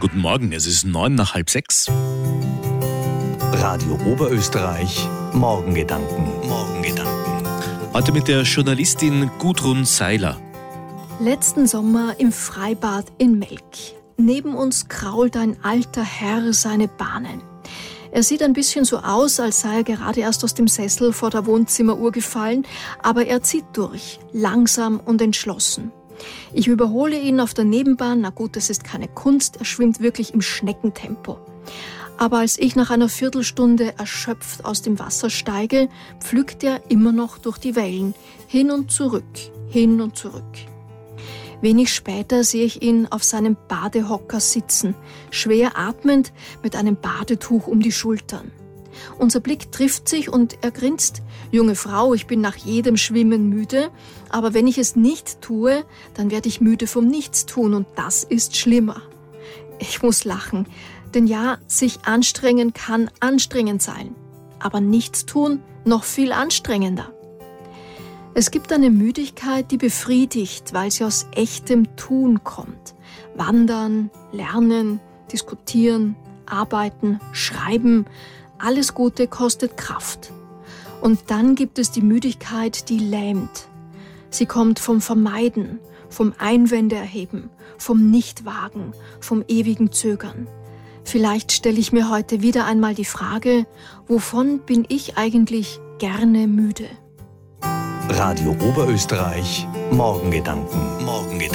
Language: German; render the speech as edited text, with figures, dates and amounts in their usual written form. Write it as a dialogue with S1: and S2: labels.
S1: Guten Morgen, es ist 5:09.
S2: Radio Oberösterreich, Morgengedanken.
S1: Heute mit der Journalistin Gudrun Seiler.
S3: Letzten Sommer im Freibad in Melk. Neben uns krault ein alter Herr seine Bahnen. Er sieht ein bisschen so aus, als sei er gerade erst aus dem Sessel vor der Wohnzimmeruhr gefallen, aber er zieht durch, langsam und entschlossen. Ich überhole ihn auf der Nebenbahn, na gut, das ist keine Kunst, er schwimmt wirklich im Schneckentempo. Aber als ich nach einer Viertelstunde erschöpft aus dem Wasser steige, pflügt er immer noch durch die Wellen, hin und zurück, hin und zurück. Wenig später sehe ich ihn auf seinem Badehocker sitzen, schwer atmend mit einem Badetuch um die Schultern. Unser Blick trifft sich und er grinst. Junge Frau, ich bin nach jedem Schwimmen müde, aber wenn ich es nicht tue, dann werde ich müde vom Nichtstun und das ist schlimmer. Ich muss lachen, denn ja, sich anstrengen kann anstrengend sein, aber Nichtstun noch viel anstrengender. Es gibt eine Müdigkeit, die befriedigt, weil sie aus echtem Tun kommt. Wandern, lernen, diskutieren, arbeiten, schreiben, alles Gute kostet Kraft. Und dann gibt es die Müdigkeit, die lähmt. Sie kommt vom Vermeiden, vom Einwände erheben, vom Nichtwagen, vom ewigen Zögern. Vielleicht stelle ich mir heute wieder einmal die Frage, wovon bin ich eigentlich gerne müde?
S2: Radio Oberösterreich, Morgengedanken.